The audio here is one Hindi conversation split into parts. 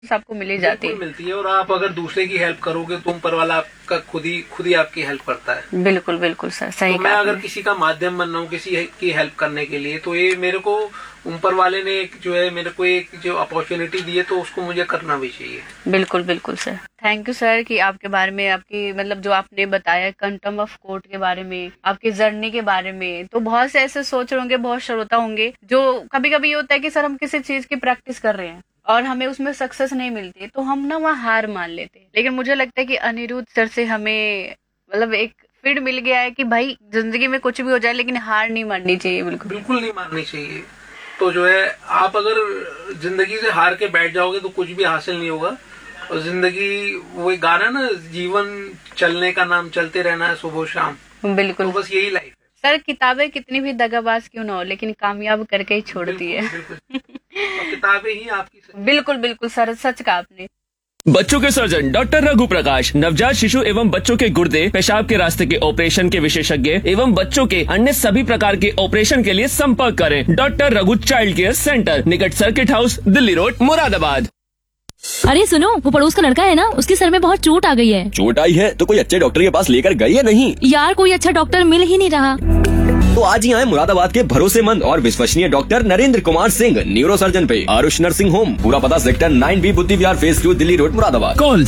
आपको मिल ही जाती है। मिलती है, और आप अगर दूसरे की हेल्प करोगे तो ऊपर वाला आपका खुद ही आपकी हेल्प करता है। बिल्कुल बिल्कुल सर, सही तो मैं अगर किसी का माध्यम बन रहा हूँ किसी की हेल्प करने के लिए, तो ये मेरे को ऊपर वाले ने मेरे को एक जो अपॉर्चुनिटी दी है, तो उसको मुझे करना भी चाहिए। बिल्कुल बिल्कुल सर। थैंक यू सर कि आपके बारे में, आपकी मतलब जो आपने बताया क्वांटम ऑफ कोर्ट के बारे में, आपकी जर्नी के बारे में। तो बहुत से ऐसे सोच रहे होंगे, बहुत श्रोता होंगे जो कभी कभी ये होता है कि सर हम किसी चीज की प्रैक्टिस कर रहे हैं और हमें उसमें सक्सेस नहीं मिलती, तो हम ना वहाँ हार मान लेते हैं। लेकिन मुझे लगता है कि अनिरुद्ध सर से हमें मतलब एक फीड मिल गया है कि भाई जिंदगी में कुछ भी हो जाए लेकिन हार नहीं माननी चाहिए। बिल्कुल नहीं माननी चाहिए। तो आप अगर जिंदगी से हार के बैठ जाओगे तो कुछ भी हासिल नहीं होगा। और जिंदगी, वो एक गाना ना, जीवन चलने का नाम, चलते रहना है सुबह शाम। बिल्कुल, तो बस यही लाइफ है सर। किताबें कितनी भी दगाबाज क्यों ना हो, लेकिन कामयाब करके ही छोड़ती है। तो किताबें ही आपकी। बिल्कुल बिल्कुल सर, सच कहा आपने। बच्चों के सर्जन डॉक्टर रघु प्रकाश, नवजात शिशु एवं बच्चों के गुर्दे पेशाब के रास्ते के ऑपरेशन के विशेषज्ञ एवं बच्चों के अन्य सभी प्रकार के ऑपरेशन के लिए संपर्क करें। Doctor Raghu child care centre, निकट circuit house, Delhi road, Moradabad. अरे सुनो, वो पड़ोस का लड़का है ना, उसके सर में बहुत चोट आ गई है। चोट आई है तो कोई अच्छे डॉक्टर के पास लेकर गई या नहीं? यार कोई अच्छा डॉक्टर मिल ही नहीं रहा। तो आज ही आए मुरादाबाद के भरोसेमंद और विश्वसनीय doctor Narendra Kumar Singh, neuro surgeon पे आरुष नर्सिंग होम। पूरा पता सेक्टर 9B, बुद्धि विहार phase 2, Delhi road, Moradabad. Call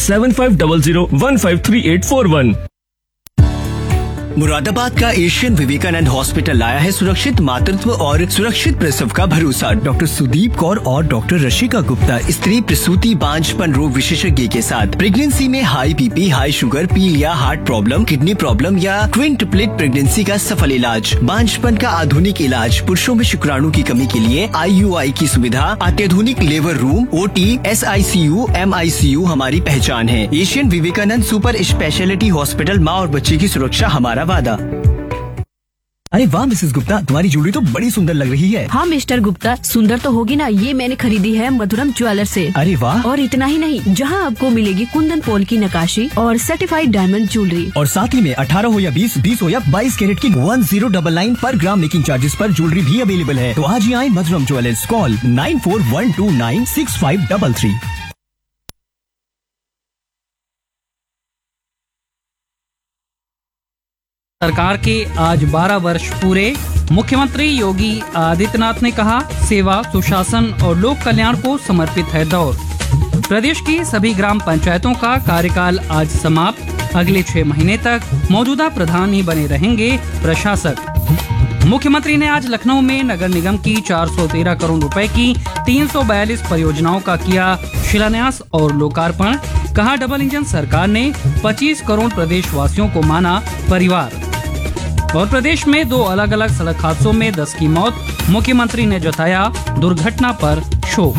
7500153841। Moradabad का एशियन विवेकानंद हॉस्पिटल लाया है सुरक्षित मातृत्व और सुरक्षित प्रसव का भरोसा। डॉक्टर सुदीप कौर और डॉक्टर रशिका गुप्ता, स्त्री प्रसूति बांझपन रोग विशेषज्ञ के साथ प्रेगनेंसी में हाई बीपी, हाई शुगर, पील या हार्ट प्रॉब्लम, किडनी प्रॉब्लम या ट्विन ट्रिपलेट प्रेगनेंसी का सफल इलाज, बांझपन का आधुनिक इलाज, पुरुषों में शुक्राणु की कमी के लिए IUI की सुविधा, अत्याधुनिक labour room, OT, SICU, MICU हमारी पहचान है। Asian Vivekananda super speciality hospital, माँ और बच्चे की सुरक्षा हमारा वादा। अरे वाह मिसेस गुप्ता, तुम्हारी ज्वेलरी तो बड़ी सुंदर लग रही है। हाँ मिस्टर गुप्ता, सुंदर तो होगी ना, ये मैंने खरीदी है मधुरम ज्वेलर से। अरे वाह। और इतना ही नहीं, जहाँ आपको मिलेगी कुंदन पोल की नक्काशी और सर्टिफाइड डायमंड ज्वेलरी, और साथ ही में 18 हो या 20, 20 हो या 22 कैरेट की 1099 पर ग्राम मेकिंग चार्जेस पर ज्वेलरी भी अवेलेबल है। तो आज ही आए मधुरम ज्वेलर्स। कॉल 9412965533। सरकार के आज 12 वर्ष पूरे। मुख्यमंत्री योगी आदित्यनाथ ने कहा, सेवा, सुशासन और लोक कल्याण को समर्पित है दौर। प्रदेश की सभी ग्राम पंचायतों का कार्यकाल आज समाप्त। अगले 6 महीने तक मौजूदा प्रधान ही बने रहेंगे प्रशासक। मुख्यमंत्री ने आज लखनऊ में नगर निगम की 413 करोड़ रुपए की 342 परियोजनाओं का किया शिलान्यास और लोकार्पण। कहा, डबल इंजन सरकार ने 25 करोड़ प्रदेशवासियों को माना परिवार। और प्रदेश में 2 अलग अलग सड़क हादसों में 10 की मौत। मुख्यमंत्री ने जताया दुर्घटना पर शोक।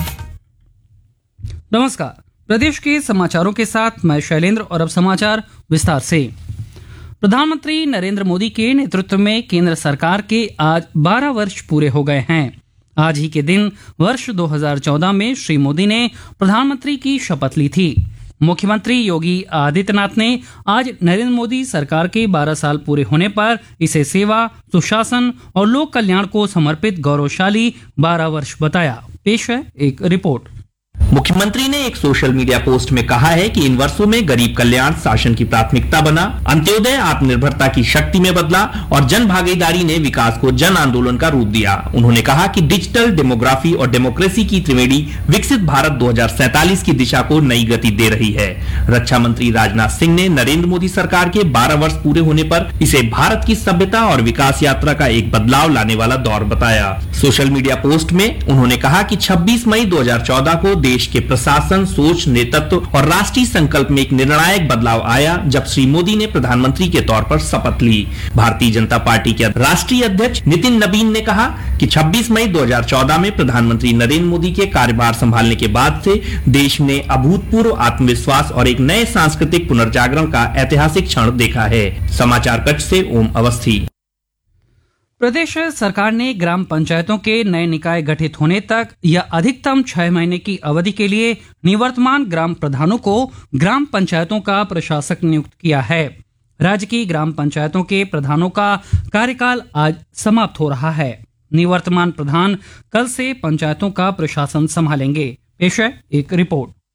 नमस्कार, प्रदेश के समाचारों के साथ मैं शैलेंद्र, और अब समाचार विस्तार से। प्रधानमंत्री नरेंद्र मोदी के नेतृत्व में केंद्र सरकार के आज 12 वर्ष पूरे हो गए हैं। आज ही के दिन वर्ष 2014 में श्री मोदी ने प्रधानमंत्री की शपथ ली थी। मुख्यमंत्री योगी आदित्यनाथ ने आज नरेंद्र मोदी सरकार के 12 साल पूरे होने पर इसे सेवा, सुशासन और लोक कल्याण को समर्पित गौरवशाली 12 वर्ष बताया। पेश है एक रिपोर्ट। मुख्यमंत्री ने एक सोशल मीडिया पोस्ट में कहा है कि इन वर्षों में गरीब कल्याण शासन की प्राथमिकता बना, अंत्योदय आत्मनिर्भरता की शक्ति में बदला और जन भागीदारी ने विकास को जन आंदोलन का रूप दिया। उन्होंने कहा कि डिजिटल, डेमोग्राफी और डेमोक्रेसी की त्रिवेणी विकसित भारत 2047 की दिशा को नई गति दे रही है। रक्षा मंत्री राजनाथ सिंह ने नरेंद्र मोदी सरकार के 12 वर्ष पूरे होने पर इसे भारत की सभ्यता और विकास यात्रा का एक बदलाव लाने वाला दौर बताया। सोशल मीडिया पोस्ट में उन्होंने कहा कि 26 मई 2014 को देश के प्रशासन, सोच, नेतृत्व और राष्ट्रीय संकल्प में एक निर्णायक बदलाव आया जब श्री मोदी ने प्रधानमंत्री के तौर पर शपथ ली। भारतीय जनता पार्टी के राष्ट्रीय अध्यक्ष नितिन नबीन ने कहा कि 26 मई 2014 में प्रधानमंत्री नरेंद्र मोदी के कार्यभार संभालने के बाद से देश ने अभूतपूर्व आत्मविश्वास और एक नए सांस्कृतिक पुनर्जागरण का ऐतिहासिक क्षण देखा है। समाचार कक्ष से ओम अवस्थी। प्रदेश सरकार ने ग्राम पंचायतों के नए निकाय गठित होने तक या अधिकतम 6 महीने की अवधि के लिए निवर्तमान ग्राम प्रधानों को ग्राम पंचायतों का प्रशासक नियुक्त किया है। राज्य की ग्राम पंचायतों के प्रधानों का कार्यकाल आज समाप्त हो रहा है। निवर्तमान प्रधान कल से पंचायतों का प्रशासन संभालेंगे। पेश है एक रिपोर्ट।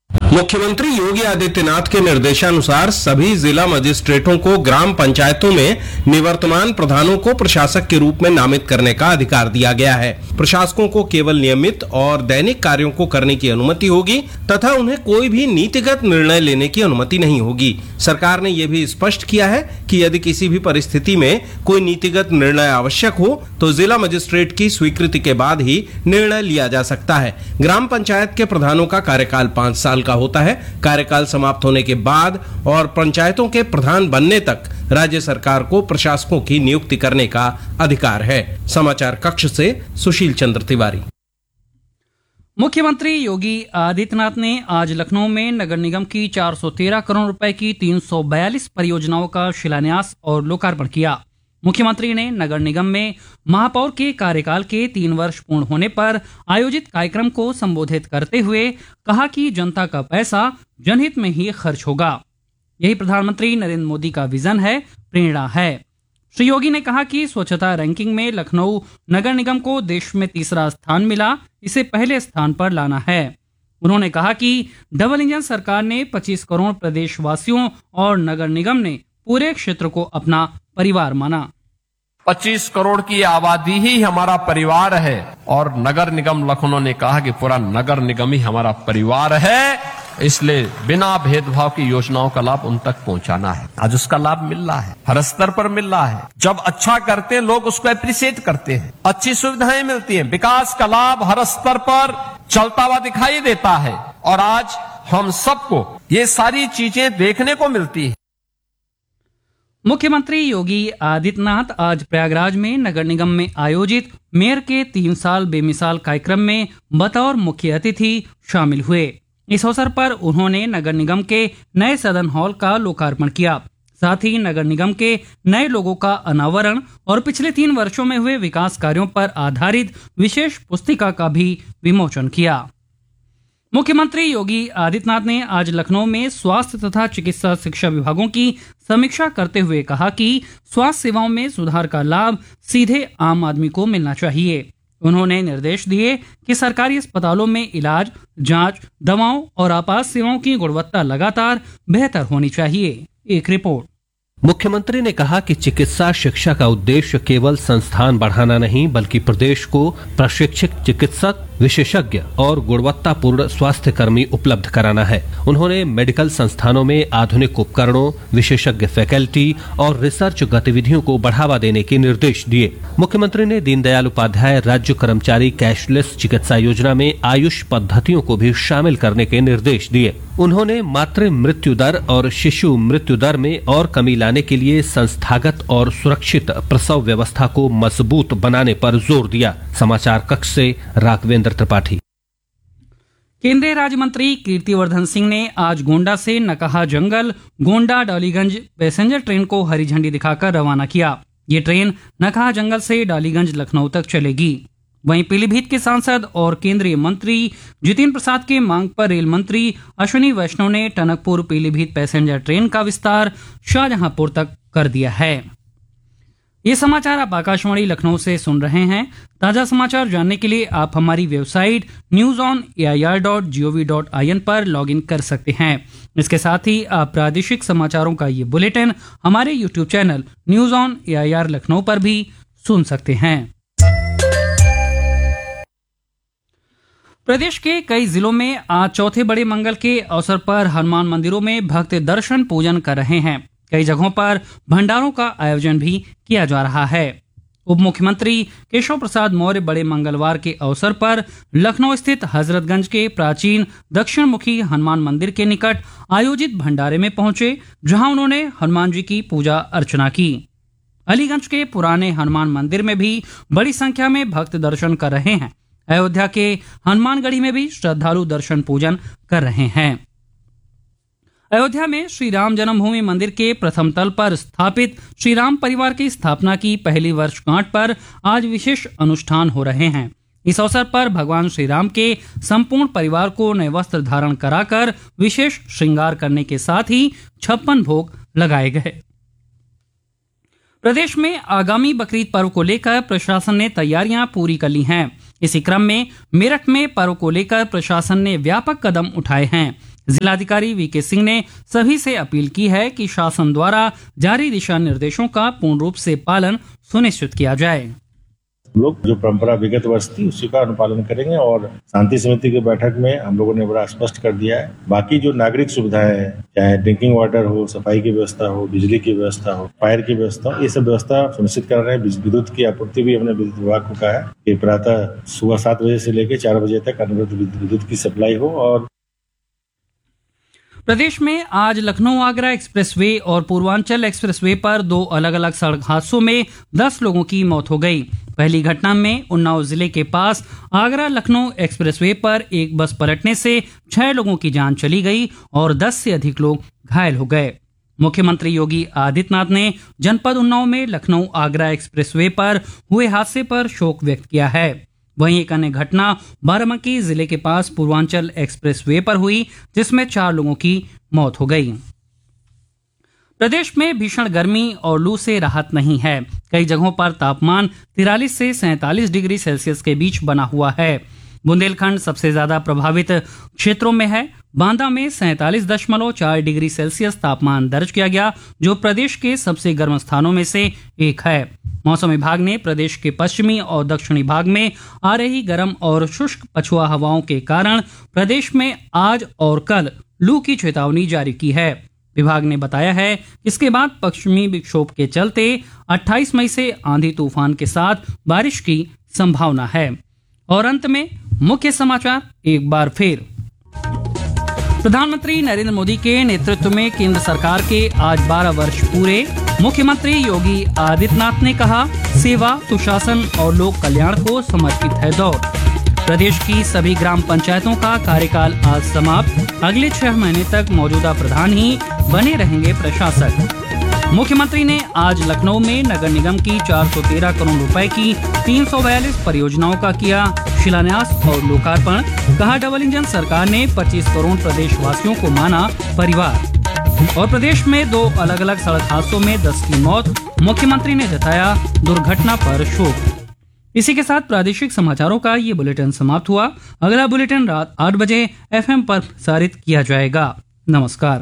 मुख्यमंत्री योगी आदित्यनाथ के निर्देशानुसार सभी जिला मजिस्ट्रेटों को ग्राम पंचायतों में निवर्तमान प्रधानों को प्रशासक के रूप में नामित करने का अधिकार दिया गया है। प्रशासकों को केवल नियमित और दैनिक कार्यों को करने की अनुमति होगी तथा उन्हें कोई भी नीतिगत निर्णय लेने की अनुमति नहीं होगी। सरकार ने यह भी स्पष्ट किया है कि यदि किसी भी परिस्थिति में कोई नीतिगत निर्णय आवश्यक हो तो जिला मजिस्ट्रेट की स्वीकृति के बाद ही निर्णय लिया जा सकता है। ग्राम पंचायत के प्रधानों का कार्यकाल 5 साल का होता है। कार्यकाल समाप्त होने के बाद और पंचायतों के प्रधान बनने तक राज्य सरकार को प्रशासकों की नियुक्ति करने का अधिकार है। समाचार कक्ष से सुशील चंद्र तिवारी। मुख्यमंत्री योगी आदित्यनाथ ने आज लखनऊ में नगर निगम की 413 करोड़ रुपए की 342 परियोजनाओं का शिलान्यास और लोकार्पण किया। मुख्यमंत्री ने नगर निगम में महापौर के कार्यकाल के 3 वर्ष पूर्ण होने पर आयोजित कार्यक्रम को संबोधित करते हुए कहा कि जनता का पैसा जनहित में ही खर्च होगा। यही प्रधानमंत्री नरेंद्र मोदी का विजन है, प्रेरणा है। श्री योगी ने कहा कि स्वच्छता रैंकिंग में लखनऊ नगर निगम को देश में 3रा स्थान मिला, इसे पहले स्थान पर लाना है। उन्होंने कहा कि डबल इंजन सरकार ने 25 करोड़ प्रदेशवासियों और नगर निगम ने पूरे क्षेत्र को अपना परिवार माना। 25 करोड़ की आबादी ही हमारा परिवार है और नगर निगम लखनऊ ने कहा कि पूरा नगर निगम ही हमारा परिवार है, इसलिए बिना भेदभाव की योजनाओं का लाभ उन तक पहुंचाना है। आज उसका लाभ मिल रहा है, हर स्तर पर मिल रहा है। जब अच्छा करते हैं लोग उसको एप्रिशिएट करते हैं, अच्छी सुविधाएं मिलती हैं, विकास का लाभ हर स्तर पर चलता हुआ दिखाई देता है और आज हम सबको ये सारी चीजें देखने को मिलती है। मुख्यमंत्री योगी आदित्यनाथ आज प्रयागराज में नगर निगम में आयोजित मेयर के 3 साल बेमिसाल कार्यक्रम में बतौर मुख्य अतिथि शामिल हुए। इस अवसर पर उन्होंने नगर निगम के नए सदन हॉल का लोकार्पण किया। साथ ही नगर निगम के नए लोगों का अनावरण और पिछले 3 वर्षों में हुए विकास कार्यों पर आधारित विशेष पुस्तिका का भी विमोचन किया। मुख्यमंत्री योगी आदित्यनाथ ने आज लखनऊ में स्वास्थ्य तथा चिकित्सा शिक्षा विभागों की समीक्षा करते हुए कहा कि स्वास्थ्य सेवाओं में सुधार का लाभ सीधे आम आदमी को मिलना चाहिए। उन्होंने निर्देश दिए कि सरकारी अस्पतालों में इलाज, जांच, दवाओं और आपात सेवाओं की गुणवत्ता लगातार बेहतर होनी चाहिए। एक रिपोर्ट। मुख्यमंत्री ने कहा कि चिकित्सा शिक्षा का उद्देश्य केवल संस्थान बढ़ाना नहीं बल्कि प्रदेश को प्रशिक्षित चिकित्सक, विशेषज्ञ और गुणवत्तापूर्ण स्वास्थ्य कर्मी उपलब्ध कराना है। उन्होंने मेडिकल संस्थानों में आधुनिक उपकरणों, विशेषज्ञ फैकल्टी और रिसर्च गतिविधियों को बढ़ावा देने के निर्देश दिए। मुख्यमंत्री ने दीनदयाल उपाध्याय राज्य कर्मचारी कैशलेस चिकित्सा योजना में आयुष पद्धतियों को भी शामिल करने के निर्देश दिए। उन्होंने मातृ मृत्यु दर और शिशु मृत्यु दर में और कमी लाने के लिए संस्थागत और सुरक्षित प्रसव व्यवस्था को मजबूत बनाने पर जोर दिया। समाचार कक्ष से राघवेंद्र त्रिपाठी। केंद्रीय राज्य मंत्री कीर्तिवर्धन सिंह ने आज गोंडा से नकहा जंगल गोंडा डालीगंज पैसेंजर ट्रेन को हरी झंडी दिखाकर रवाना किया। ये ट्रेन नकहा जंगल से डालीगंज लखनऊ तक चलेगी। वहीं पीलीभीत के सांसद और केंद्रीय मंत्री जितिन प्रसाद के मांग पर रेल मंत्री अश्विनी वैष्णव ने टनकपुर पीलीभीत पैसेंजर ट्रेन का विस्तार शाहजहांपुर तक कर दिया है। ये समाचार आप आकाशवाणी लखनऊ से सुन रहे हैं। ताजा समाचार जानने के लिए आप हमारी वेबसाइट newsonair.gov.in पर लॉगिन कर सकते हैं। इसके साथ ही आप प्रादेशिक समाचारों का ये बुलेटिन हमारे YouTube channel news on AIR Lucknow पर भी सुन सकते हैं। प्रदेश के कई जिलों में आज चौथे बड़े मंगल के अवसर पर हनुमान मंदिरों में भक्त दर्शन पूजन कर रहे हैं। कई जगहों पर भंडारों का आयोजन भी किया जा रहा है। उप मुख्यमंत्री केशव प्रसाद मौर्य बड़े मंगलवार के अवसर पर लखनऊ स्थित हजरतगंज के प्राचीन दक्षिण मुखी हनुमान मंदिर के निकट आयोजित भंडारे में पहुंचे, जहां उन्होंने हनुमान जी की पूजा अर्चना की। अलीगंज के पुराने हनुमान मंदिर में भी बड़ी संख्या में भक्त दर्शन कर रहे हैं। अयोध्या के हनुमानगढ़ी में भी श्रद्धालु दर्शन पूजन कर रहे हैं। अयोध्या में श्री राम जन्मभूमि मंदिर के प्रथम तल पर स्थापित श्री राम परिवार की स्थापना की पहली वर्षगांठ पर आज विशेष अनुष्ठान हो रहे हैं। इस अवसर पर भगवान श्री राम के संपूर्ण परिवार को नए वस्त्र धारण कराकर विशेष श्रृंगार करने के साथ ही 56 भोग लगाए गए। प्रदेश में आगामी बकरीद पर्व को लेकर प्रशासन ने तैयारियां पूरी कर ली हैं। इसी क्रम में मेरठ में पर्व को लेकर प्रशासन ने व्यापक कदम उठाए हैं। जिलाधिकारी वीके सिंह ने सभी से अपील की है कि शासन द्वारा जारी दिशा निर्देशों का पूर्ण रूप से पालन सुनिश्चित किया जाए। लोग जो परंपरा विगत वर्ष थी उसी का अनुपालन करेंगे और शांति समिति की बैठक में हम लोगों ने बड़ा स्पष्ट कर दिया है। बाकी जो नागरिक सुविधाएं हैं, चाहे ड्रिंकिंग वाटर हो, सफाई की व्यवस्था हो, बिजली की व्यवस्था हो, फायर की व्यवस्था हो, ये सब व्यवस्था सुनिश्चित कर रहे हैं। विद्युत की आपूर्ति भी हमने विद्युत विभाग को कहा है कि प्रातः सुबह 7 बजे से लेकर 4 बजे तक अनवरत विद्युत की सप्लाई हो। और प्रदेश में आज लखनऊ आगरा एक्सप्रेसवे और पूर्वांचल एक्सप्रेसवे पर 2 अलग अलग सड़क हादसों में 10 लोगों की मौत हो गई। पहली घटना में उन्नाव जिले के पास आगरा लखनऊ एक्सप्रेसवे पर एक बस पलटने से 6 लोगों की जान चली गई और 10 से अधिक लोग घायल हो गए। मुख्यमंत्री योगी आदित्यनाथ ने जनपद उन्नाव में लखनऊ आगरा एक्सप्रेसवे पर हुए हादसे पर शोक व्यक्त किया है। वहीं एक अन्य घटना बाराबंकी जिले के पास पूर्वांचल एक्सप्रेसवे पर हुई, जिसमें 4 लोगों की मौत हो गई। प्रदेश में भीषण गर्मी और लू से राहत नहीं है। कई जगहों पर तापमान 43 से 47 डिग्री सेल्सियस के बीच बना हुआ है। बुंदेलखंड सबसे ज्यादा प्रभावित क्षेत्रों में है। बांदा में 47.4 डिग्री सेल्सियस तापमान दर्ज किया गया, जो प्रदेश के सबसे गर्म स्थानों में से एक है। मौसम विभाग ने प्रदेश के पश्चिमी और दक्षिणी भाग में आ रही गर्म और शुष्क पछुआ हवाओं के कारण प्रदेश में आज और कल लू की चेतावनी जारी की है। विभाग ने बताया है इसके बाद पश्चिमी विक्षोभ के चलते 28 मई से आंधी तूफान के साथ बारिश की संभावना है। और अंत में मुख्य समाचार एक बार फिर। प्रधानमंत्री नरेंद्र मोदी के नेतृत्व में केंद्र सरकार के आज 12 वर्ष पूरे। मुख्यमंत्री योगी आदित्यनाथ ने कहा, सेवा, सुशासन और लोक कल्याण को समर्पित है दौर। प्रदेश की सभी ग्राम पंचायतों का कार्यकाल आज समाप्त। अगले 6 महीने तक मौजूदा प्रधान ही बने रहेंगे प्रशासक। मुख्यमंत्री ने आज लखनऊ में नगर निगम की 413 करोड़ रुपए की 342 परियोजनाओं का किया शिलान्यास और लोकार्पण। कहा, डबल इंजन सरकार ने 25 करोड़ प्रदेशवासियों को माना परिवार। और प्रदेश में 2 अलग अलग सड़क हादसों में 10 की मौत। मुख्यमंत्री ने जताया दुर्घटना पर शोक। इसी के साथ प्रादेशिक समाचारों का ये बुलेटिन समाप्त हुआ। अगला बुलेटिन रात 8 बजे FM पर प्रसारित किया जाएगा। नमस्कार।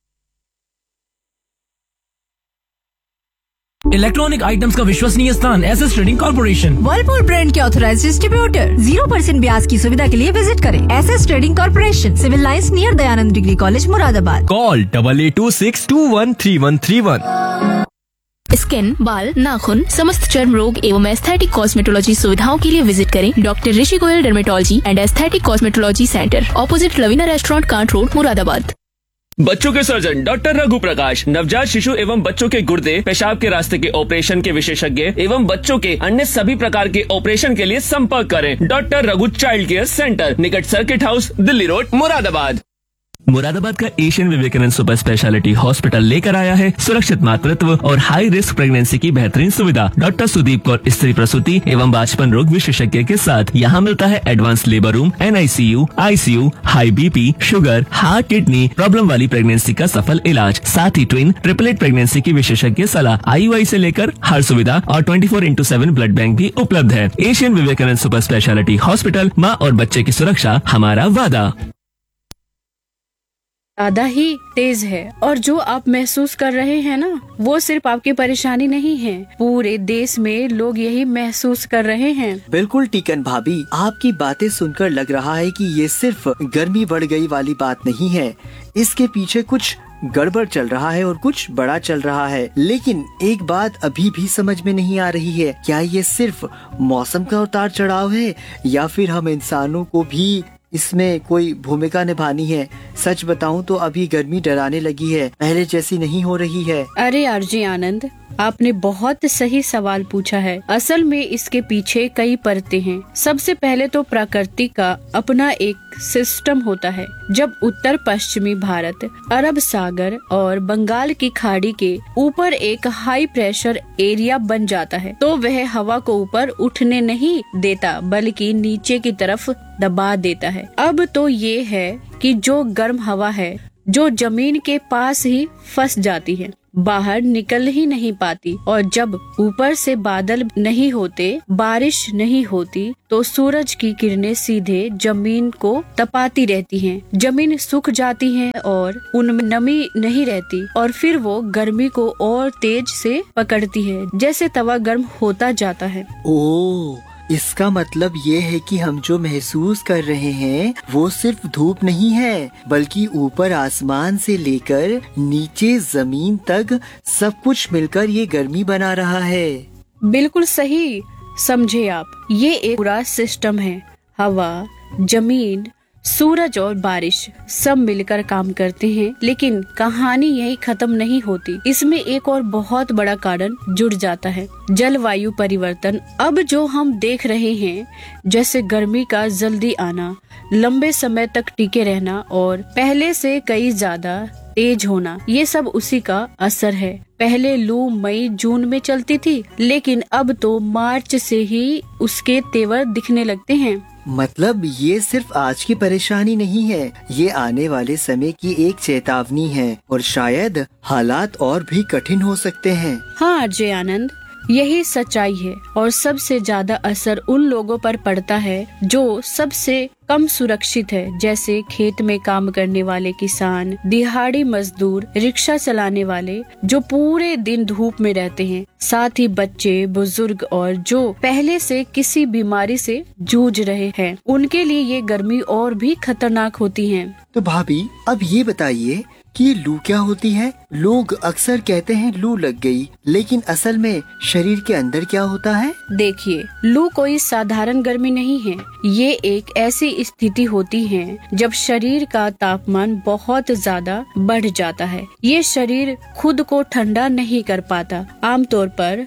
इलेक्ट्रॉनिक आइटम्स का विश्वसनीय स्थान SS trading corporation. Whirlpool brand के ऑथराइज्ड डिस्ट्रीब्यूटर। 0% ब्याज की सुविधा के लिए विजिट करें SS trading corporation, civil lines near Dayanand degree college Moradabad. Call 8826213131। Skin, बाल, नाखून, समस्त चर्म रोग एवं एस्थेटिक कॉस्मेटोलॉजी सुविधाओं के लिए विजिट करें doctor Rishi Goyal dermatology and aesthetic cosmetology centre, opposite Lavina restaurant, can't road, Moradabad. बच्चों के सर्जन डॉक्टर रघु प्रकाश, नवजात शिशु एवं बच्चों के गुर्दे, पेशाब के रास्ते के ऑपरेशन के विशेषज्ञ एवं बच्चों के अन्य सभी प्रकार के ऑपरेशन के लिए संपर्क करें। Doctor Raghu child care centre, निकट circuit house, Delhi road, Moradabad. Moradabad का Asian Vivekananda super speciality hospital लेकर आया है सुरक्षित मातृत्व और हाई रिस्क प्रेगनेंसी की बेहतरीन सुविधा। डॉक्टर सुदीप कौर स्त्री प्रसूति एवं बांझपन रोग विशेषज्ञ के साथ यहाँ मिलता है advance labour room, NICU, ICU, high BP, sugar, heart, kidney problem वाली प्रेगनेंसी का सफल इलाज, साथ ही ट्विन, ट्रिपलेट प्रेगनेंसी की विशेषज्ञ सलाह, IUI से लेकर हर सुविधा और 24/7 ब्लड बैंक भी उपलब्ध है। Asian Vivekananda super speciality hospital, माँ और बच्चे की सुरक्षा हमारा वादा। ज्यादा ही तेज है और जो आप महसूस कर रहे हैं ना, वो सिर्फ आपकी परेशानी नहीं है, पूरे देश में लोग यही महसूस कर रहे हैं। बिल्कुल टीकन भाभी, आपकी बातें सुनकर लग रहा है कि ये सिर्फ गर्मी बढ़ गई वाली बात नहीं है। इसके पीछे कुछ गड़बड़ चल रहा है और कुछ बड़ा चल रहा है। लेकिन एक बात अभी भी समझ में नहीं आ रही है, क्या ये सिर्फ मौसम का उतार चढ़ाव है या फिर हम इंसानों को भी इसमें कोई भूमिका निभानी है। सच बताऊं तो अभी गर्मी डराने लगी है, पहले जैसी नहीं हो रही है। अरे आरजी आनंद, आपने बहुत सही सवाल पूछा है। असल में इसके पीछे कई परतें हैं। सबसे पहले तो प्रकृति का अपना एक सिस्टम होता है। जब उत्तर पश्चिमी भारत, अरब सागर और बंगाल की खाड़ी के ऊपर एक हाई प्रेशर एरिया बन जाता है, तो वह हवा को ऊपर उठने नहीं देता बल्कि नीचे की तरफ दबा देता है। अब तो ये है कि जो गर्म हवा है जो जमीन के पास ही फंस जाती है, बाहर निकल ही नहीं पाती। और जब ऊपर से बादल नहीं होते, बारिश नहीं होती, तो सूरज की किरणें सीधे जमीन को तपाती रहती हैं। जमीन सूख जाती है और उनमें नमी नहीं रहती, और फिर वो गर्मी को और तेज से पकड़ती है, जैसे तवा गर्म होता जाता है। ओह, इसका मतलब ये है कि हम जो महसूस कर रहे हैं वो सिर्फ धूप नहीं है, बल्कि ऊपर आसमान से लेकर नीचे जमीन तक सब कुछ मिलकर ये गर्मी बना रहा है। बिल्कुल सही समझे आप। ये एक पूरा सिस्टम है। हवा, जमीन, सूरज और बारिश सब मिलकर काम करते हैं। लेकिन कहानी यही खत्म नहीं होती। इसमें एक और बहुत बड़ा कारण जुड़ जाता है, जलवायु परिवर्तन। अब जो हम देख रहे हैं, जैसे गर्मी का जल्दी आना, लंबे समय तक टिके रहना और पहले से कई ज्यादा तेज होना, ये सब उसी का असर है। पहले लू मई जून में चलती थी, लेकिन अब तो मार्च से ही उसके तेवर दिखने लगते हैं। मतलब ये सिर्फ आज की परेशानी नहीं है, ये आने वाले समय की एक चेतावनी है, और शायद हालात और भी कठिन हो सकते हैं। हाँ अजय आनंद, यही सच्चाई है। और सबसे ज्यादा असर उन लोगों पर पड़ता है जो सबसे कम सुरक्षित है, जैसे खेत में काम करने वाले किसान, दिहाड़ी मजदूर, रिक्शा चलाने वाले जो पूरे दिन धूप में रहते हैं, साथ ही बच्चे, बुजुर्ग और जो पहले से किसी बीमारी से जूझ रहे हैं। उनके लिए ये गर्मी और भी खतरनाक होती है। तो भाभी, अब ये बताइए कि लू क्या होती है? लोग अक्सर कहते हैं लू लग गई, लेकिन असल में शरीर के अंदर क्या होता है? देखिए, लू कोई साधारण गर्मी नहीं है। ये एक ऐसी स्थिति होती है जब शरीर का तापमान बहुत ज्यादा बढ़ जाता है। ये शरीर खुद को ठंडा नहीं कर पाता। आमतौर पर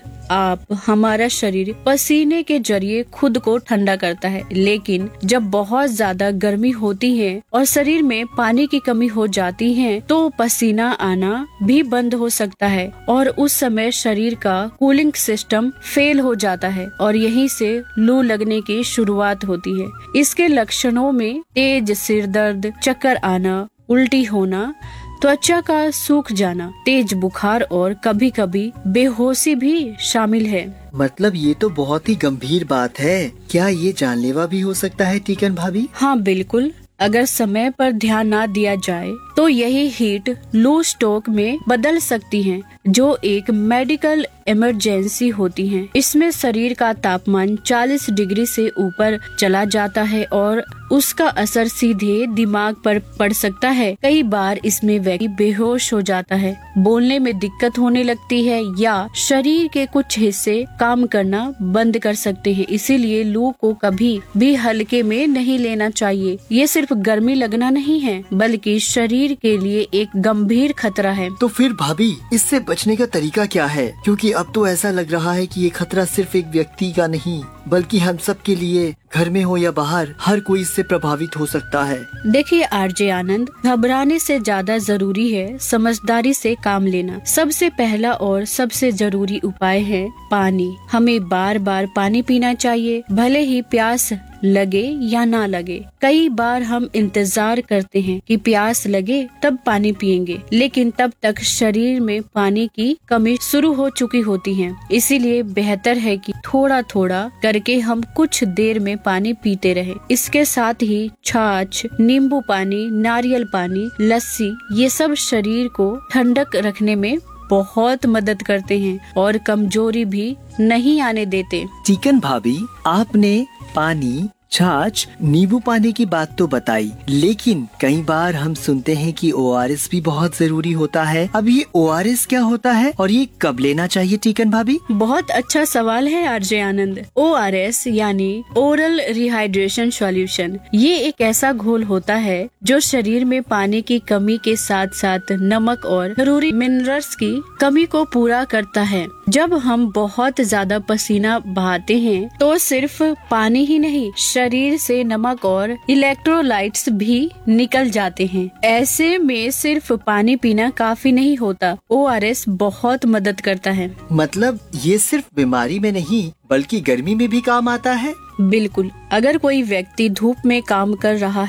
हमारा शरीर पसीने के जरिए खुद को ठंडा करता है, लेकिन जब बहुत ज्यादा गर्मी होती है और शरीर में पानी की कमी हो जाती है, तो पसीना आना भी बंद हो सकता है और उस समय शरीर का कूलिंग सिस्टम फेल हो जाता है और यहीं से लू लगने की शुरुआत होती है। इसके लक्षणों में तेज सिर दर्द, चक्कर आना, उल्टी होना, त्वचा का सूख जाना, तेज बुखार और कभी कभी बेहोशी भी शामिल है। मतलब ये तो बहुत ही गंभीर बात है। क्या ये जानलेवा भी हो सकता है टीकन भाभी? हाँ बिल्कुल, अगर समय पर ध्यान ना दिया जाए तो यही हीट लू स्ट्रोक में बदल सकती है, जो एक मेडिकल इमरजेंसी होती है। इसमें शरीर का तापमान 40 डिग्री से ऊपर चला जाता है और उसका असर सीधे दिमाग पर पड़ सकता है। कई बार इसमें व्यक्ति बेहोश हो जाता है, बोलने में दिक्कत होने लगती है या शरीर के कुछ हिस्से काम करना बंद कर सकते हैं। इसीलिए लू को कभी भी हल्के में नहीं लेना चाहिए। ये सिर्फ गर्मी लगना नहीं है, बल्कि शरीर के लिए एक गंभीर खतरा है। तो फिर भाभी, इससे बचने का तरीका क्या है? क्योंकि अब तो ऐसा लग रहा है कि ये खतरा सिर्फ एक व्यक्ति का नहीं, बल्कि हम सब के लिए, घर में हो या बाहर, हर कोई इससे प्रभावित हो सकता है। देखिए आरजे आनंद, घबराने से ज्यादा जरूरी है समझदारी से काम लेना। सबसे पहला और सबसे जरूरी उपाय है पानी। हमें बार बार पानी पीना चाहिए, भले ही प्यास लगे या ना लगे। कई बार हम इंतजार करते हैं कि प्यास लगे तब पानी पिएंगे, लेकिन तब तक शरीर में पानी की कमी शुरू हो चुकी होती है। इसीलिए बेहतर है कि थोड़ा थोड़ा करके हम कुछ देर में पानी पीते रहे। इसके साथ ही छाछ, नींबू पानी, नारियल पानी, लस्सी, ये सब शरीर को ठंडक रखने में बहुत मदद करते हैं और कमजोरी भी नहीं आने देते। चिकन भाभी, आपने पानी, छाछ, नींबू पानी की बात तो बताई, लेकिन कई बार हम सुनते हैं कि ORS भी बहुत जरूरी होता है। अब ये ORS क्या होता है और ये कब लेना चाहिए टीकन भाभी? बहुत अच्छा सवाल है आरजे आनंद। ORS यानी ओरल रिहाइड्रेशन सॉल्यूशन, ये एक ऐसा घोल होता है जो शरीर में पानी की कमी के साथ साथ नमक और जरूरी मिनरल्स की कमी को पूरा करता है। जब हम बहुत ज्यादा पसीना बहाते हैं तो सिर्फ पानी ही नहीं, शरीर से नमक और इलेक्ट्रोलाइट्स भी निकल जाते हैं। ऐसे में सिर्फ पानी पीना काफी नहीं होता, ORS बहुत मदद करता है। मतलब ये सिर्फ बीमारी में नहीं, बल्कि गर्मी में भी काम आता है? बिल्कुल, अगर कोई व्यक्ति धूप में काम कर रहा है,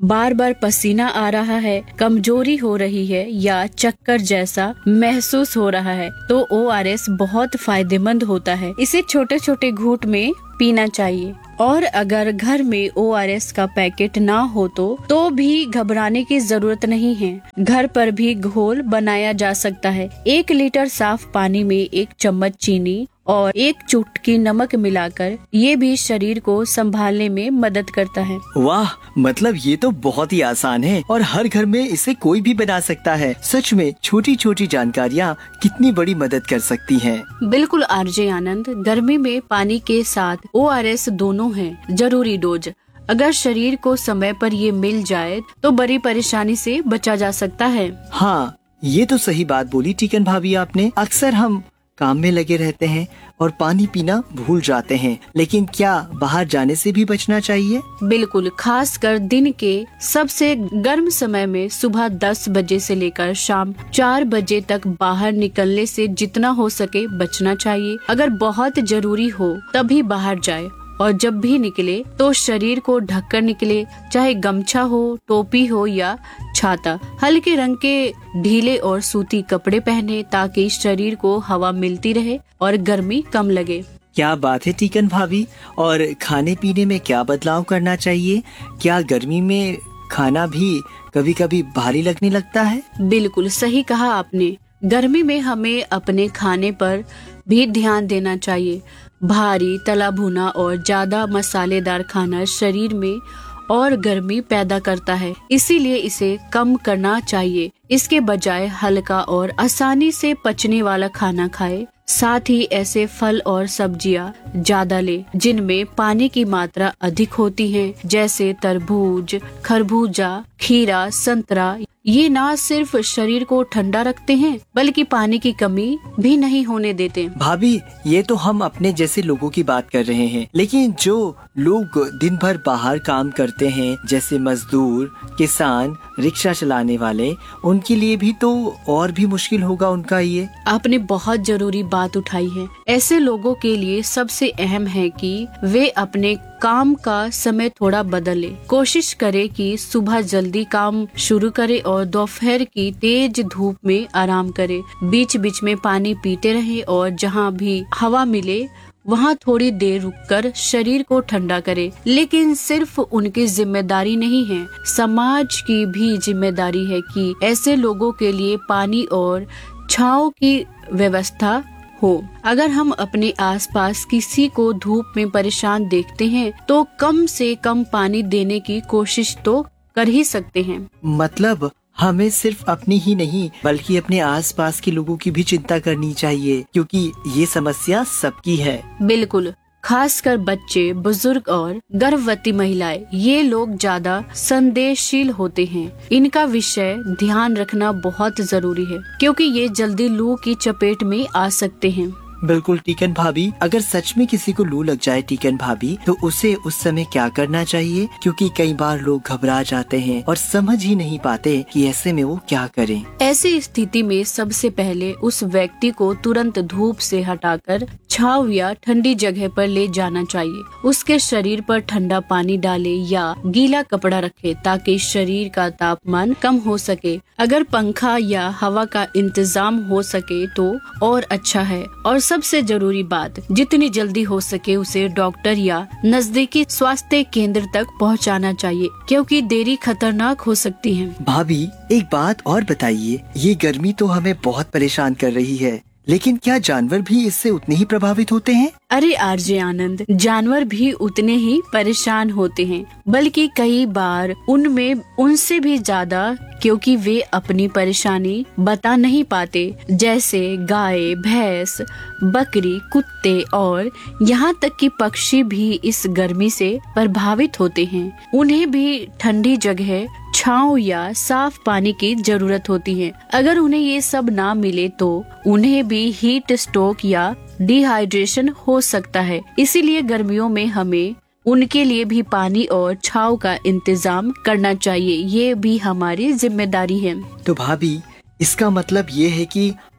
बार बार पसीना आ रहा है, कमजोरी हो रही है या चक्कर जैसा महसूस हो रहा है तो ORS बहुत फायदेमंद होता है। इसे छोटे छोटे घूंट में पीना चाहिए। और अगर घर में ORS का पैकेट ना हो तो भी घबराने की जरूरत नहीं है। घर पर भी घोल बनाया जा सकता है। 1 लीटर साफ पानी में 1 चम्मच चीनी और 1 चुटकी नमक मिलाकर ये भी शरीर को संभालने में मदद करता है। वाह, मतलब ये तो बहुत ही आसान है और हर घर में इसे कोई भी बना सकता है। सच में छोटी छोटी जानकारियाँ कितनी बड़ी मदद कर सकती हैं। बिल्कुल आरजे आनंद, गर्मी में पानी के साथ ORS दोनों हैं जरूरी डोज। अगर शरीर को समय पर ये मिल जाए तो बड़ी परेशानी से बचा जा सकता है। हाँ, ये तो सही बात बोली टीकन भाभी आपने। अक्सर हम काम में लगे रहते हैं और पानी पीना भूल जाते हैं, लेकिन क्या बाहर जाने से भी बचना चाहिए? बिल्कुल, खासकर दिन के सबसे गर्म समय में सुबह 10 बजे से लेकर शाम 4 बजे तक बाहर निकलने से जितना हो सके बचना चाहिए। अगर बहुत जरूरी हो तभी बाहर जाए और जब भी निकले तो शरीर को ढककर निकले, चाहे गमछा हो, टोपी हो या छाता। हल्के रंग के ढीले और सूती कपड़े पहने ताकि शरीर को हवा मिलती रहे और गर्मी कम लगे। क्या बात है टीकन भाभी। और खाने पीने में क्या बदलाव करना चाहिए? क्या गर्मी में खाना भी कभी कभी भारी लगने लगता है? बिल्कुल सही कहा आपने। गर्मी में हमें अपने खाने पर भी ध्यान देना चाहिए। भारी, तला भुना और ज्यादा मसालेदार खाना शरीर में और गर्मी पैदा करता है, इसीलिए इसे कम करना चाहिए। इसके बजाय हल्का और आसानी से पचने वाला खाना खाए। साथ ही ऐसे फल और सब्जियां ज्यादा ले जिनमें पानी की मात्रा अधिक होती है, जैसे तरबूज, खरबूजा, खीरा, संतरा। ये ना सिर्फ शरीर को ठंडा रखते हैं बल्कि पानी की कमी भी नहीं होने देते। भाभी, ये तो हम अपने जैसे लोगों की बात कर रहे हैं, लेकिन जो लोग दिन भर बाहर काम करते हैं जैसे मजदूर, किसान, रिक्शा चलाने वाले, उनके लिए भी तो और भी मुश्किल होगा उनका ये। आपने बहुत जरूरी बात उठाई है। ऐसे लोगों के लिए सबसे अहम है कि वे अपने काम का समय थोड़ा बदले। कोशिश करे कि सुबह जल्दी काम शुरू करे और दोपहर की तेज धूप में आराम करे। बीच बीच में पानी पीते रहे और जहाँ भी हवा मिले वहाँ थोड़ी देर रुककर शरीर को ठंडा करे। लेकिन सिर्फ उनकी जिम्मेदारी नहीं है, समाज की भी जिम्मेदारी है कि ऐसे लोगों के लिए पानी और छांव की व्यवस्था हो। अगर हम अपने आसपास किसी को धूप में परेशान देखते हैं तो कम से कम पानी देने की कोशिश तो कर ही सकते हैं। मतलब हमें सिर्फ अपनी ही नहीं बल्कि अपने आसपास के लोगों की भी चिंता करनी चाहिए, क्योंकि ये समस्या सबकी है। बिल्कुल, खासकर बच्चे, बुजुर्ग और गर्भवती महिलाएं, ये लोग ज्यादा संवेदनशील होते हैं। इनका विषय ध्यान रखना बहुत जरूरी है क्योंकि ये जल्दी लू की चपेट में आ सकते हैं। बिल्कुल टीकन भाभी, अगर सच में किसी को लू लग जाए टीकन भाभी, तो उसे उस समय क्या करना चाहिए? क्योंकि कई बार लोग घबरा जाते हैं और समझ ही नहीं पाते कि ऐसे में वो क्या करें। ऐसी स्थिति में सबसे पहले उस व्यक्ति को तुरंत धूप से हटाकर छांव या ठंडी जगह पर ले जाना चाहिए। उसके शरीर पर ठंडा पानी डाले या गीला कपड़ा रखे ताकि शरीर का तापमान कम हो सके। अगर पंखा या हवा का इंतजाम हो सके तो और अच्छा है। और सबसे जरूरी बात, जितनी जल्दी हो सके उसे डॉक्टर या नजदीकी स्वास्थ्य केंद्र तक पहुंचाना चाहिए क्योंकि देरी खतरनाक हो सकती है। भाभी, एक बात और बताइए, ये गर्मी तो हमें बहुत परेशान कर रही है, लेकिन क्या जानवर भी इससे उतने ही प्रभावित होते हैं? अरे आरजे आनंद, जानवर भी उतने ही परेशान होते हैं, बल्कि कई बार उनमें उनसे भी ज्यादा, क्योंकि वे अपनी परेशानी बता नहीं पाते। जैसे गाय, भैंस, बकरी, कुत्ते और यहाँ तक कि पक्षी भी इस गर्मी से प्रभावित होते हैं। उन्हें भी ठंडी जगह, छांव या साफ पानी की जरूरत होती है। अगर उन्हें ये सब ना मिले तो उन्हें भी हीट स्ट्रोक या डिहाइड्रेशन हो सकता है। इसीलिए गर्मियों में हमें उनके लिए भी पानी और छांव का इंतजाम करना चाहिए। ये भी हमारी जिम्मेदारी है। तो भाभी, इसका मतलब ये है कि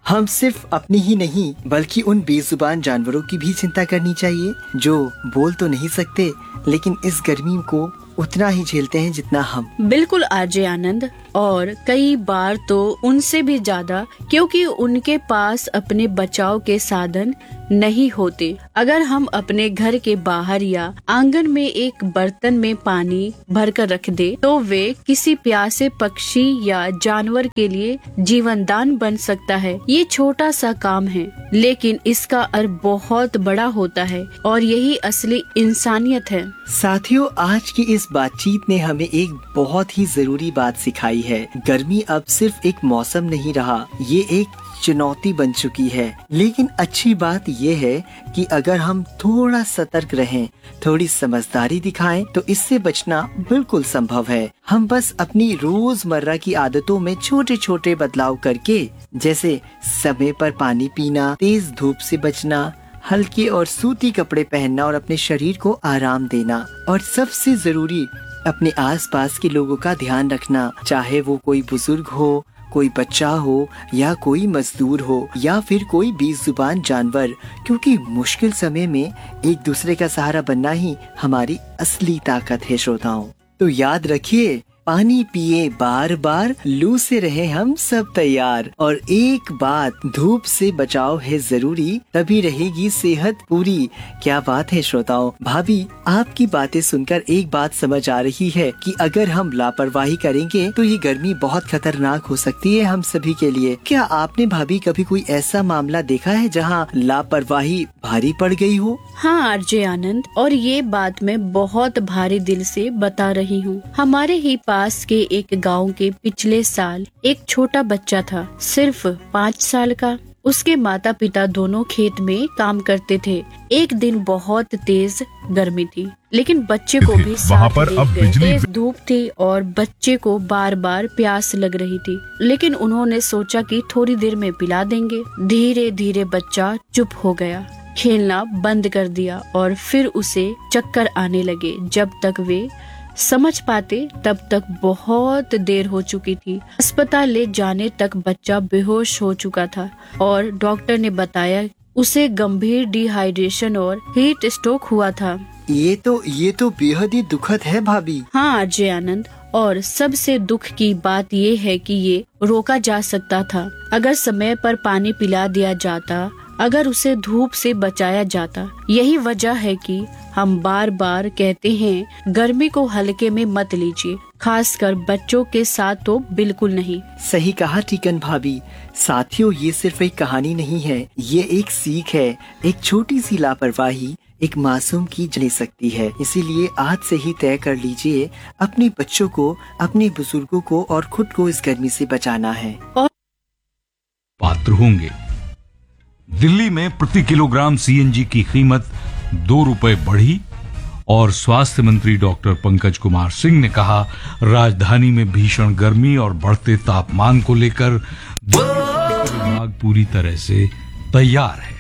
हम सिर्फ अपनी ही नहीं बल्कि उन बेजुबान जानवरों की भी चिंता करनी चाहिए जो बोल तो नहीं सकते लेकिन इस गर्मी को उतना ही झेलते हैं जितना हम। बिल्कुल आरजे आनंद, और कई बार तो उनसे भी ज्यादा, क्योंकि उनके पास अपने बचाव के साधन नहीं होते। अगर हम अपने घर के बाहर या आंगन में एक बर्तन में पानी भरकर रख दे तो वे किसी प्यासे पक्षी या जानवर के लिए जीवन दान बन सकता है। ये छोटा सा काम है लेकिन इसका अर्थ बहुत बड़ा होता है और यही असली इंसानियत है। साथियों, आज की इस बातचीत ने हमें एक बहुत ही जरूरी बात सिखाई है। गर्मी अब सिर्फ एक मौसम नहीं रहा, ये एक चुनौती बन चुकी है। लेकिन अच्छी बात ये है कि अगर हम थोड़ा सतर्क रहें, थोड़ी समझदारी दिखाएं, तो इससे बचना बिल्कुल संभव है। हम बस अपनी रोजमर्रा की आदतों में छोटे छोटे बदलाव करके, जैसे समय पर पानी पीना, तेज धूप से बचना, हल्के और सूती कपड़े पहनना और अपने शरीर को आराम देना, और सबसे जरूरी अपने आसपास के लोगों का ध्यान रखना, चाहे वो कोई बुजुर्ग हो, कोई बच्चा हो या कोई मजदूर हो या फिर कोई बेजुबान जानवर, क्योंकि मुश्किल समय में एक दूसरे का सहारा बनना ही हमारी असली ताकत है। श्रोताओं, तो याद रखिए, पानी पिए बार बार, लू से रहे हम सब तैयार, और एक बात, धूप से बचाव है जरूरी, तभी रहेगी सेहत पूरी। क्या बात है श्रोताओं। भाभी, आपकी बातें सुनकर एक बात समझ आ रही है कि अगर हम लापरवाही करेंगे तो ये गर्मी बहुत खतरनाक हो सकती है हम सभी के लिए। क्या आपने भाभी कभी कोई ऐसा मामला देखा है जहाँ लापरवाही भारी पड़ गई हो? हाँ आरजे आनंद, और ये बात मैं बहुत भारी दिल से बता रही हूँ। हमारे ही पास के एक गांव के पिछले साल एक छोटा बच्चा था, सिर्फ 5 साल का। उसके माता पिता दोनों खेत में काम करते थे। एक दिन बहुत तेज गर्मी थी लेकिन बच्चे को भी वहाँ पर अब बिजली तेज धूप थी और बच्चे को बार बार प्यास लग रही थी, लेकिन उन्होंने सोचा कि थोड़ी देर में पिला देंगे। धीरे धीरे बच्चा चुप हो गया, खेलना बंद कर दिया और फिर उसे चक्कर आने लगे। जब तक वे समझ पाते तब तक बहुत देर हो चुकी थी। अस्पताल ले जाने तक बच्चा बेहोश हो चुका था और डॉक्टर ने बताया उसे गंभीर डिहाइड्रेशन और हीट स्ट्रोक हुआ था। ये तो बेहद ही दुखद है भाभी। हाँ अजय आनंद, और सबसे दुख की बात ये है कि ये रोका जा सकता था अगर समय पर पानी पिला दिया जाता, अगर उसे धूप से बचाया जाता। यही वजह है कि हम बार बार कहते हैं गर्मी को हल्के में मत लीजिए, खासकर बच्चों के साथ तो बिल्कुल नहीं। सही कहा टीकन भाभी। साथियों, ये सिर्फ एक कहानी नहीं है, ये एक सीख है। एक छोटी सी लापरवाही एक मासूम की ले सकती है। इसीलिए आज से ही तय कर लीजिए, अपने बच्चों को, अपने बुजुर्गों को और खुद को इस गर्मी से बचाना है। पात्र होंगे। दिल्ली में प्रति किलोग्राम सीएनजी की कीमत 2 रुपए बढ़ी और स्वास्थ्य मंत्री डॉक्टर पंकज कुमार सिंह ने कहा, राजधानी में भीषण गर्मी और बढ़ते तापमान को लेकर विभाग पूरी तरह से तैयार है।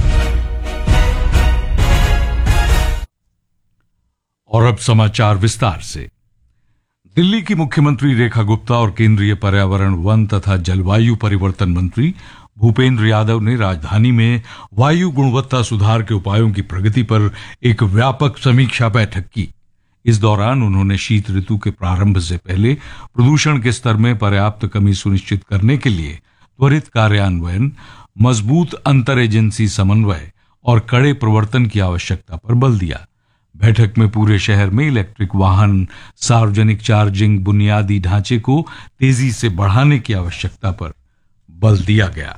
और अब समाचार विस्तार से। दिल्ली की मुख्यमंत्री रेखा गुप्ता और केंद्रीय पर्यावरण, वन तथा जलवायु परिवर्तन मंत्री भूपेंद्र यादव ने राजधानी में वायु गुणवत्ता सुधार के उपायों की प्रगति पर एक व्यापक समीक्षा बैठक की। इस दौरान उन्होंने शीत ऋतु के प्रारंभ से पहले प्रदूषण के स्तर में पर्याप्त कमी सुनिश्चित करने के लिए त्वरित कार्यान्वयन, मजबूत अंतर एजेंसी समन्वय और कड़े प्रवर्तन की आवश्यकता पर बल दिया। बैठक में पूरे शहर में इलेक्ट्रिक वाहन, सार्वजनिक चार्जिंग बुनियादी ढांचे को तेजी से बढ़ाने की आवश्यकता पर बल दिया गया।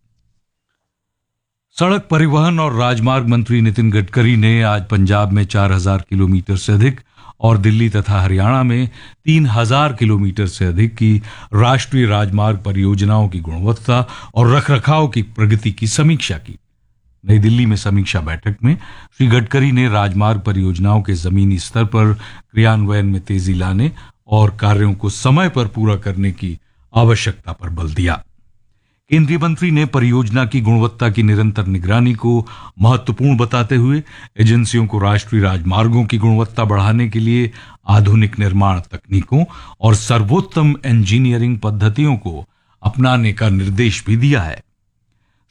सड़क परिवहन और राजमार्ग मंत्री नितिन गडकरी ने आज पंजाब में 4000 किलोमीटर से अधिक और दिल्ली तथा हरियाणा में 3000 किलोमीटर से अधिक की राष्ट्रीय राजमार्ग परियोजनाओं की गुणवत्ता और रखरखाव की प्रगति की समीक्षा की। नई दिल्ली में समीक्षा बैठक में श्री गडकरी ने राजमार्ग परियोजनाओं के जमीनी स्तर पर क्रियान्वयन में तेजी लाने और कार्यों को समय पर पूरा करने की आवश्यकता पर बल दिया। केंद्रीय मंत्री ने परियोजना की गुणवत्ता की निरंतर निगरानी को महत्वपूर्ण बताते हुए एजेंसियों को राष्ट्रीय राजमार्गों की गुणवत्ता बढ़ाने के लिए आधुनिक निर्माण तकनीकों और सर्वोत्तम इंजीनियरिंग पद्धतियों को अपनाने का निर्देश भी दिया है।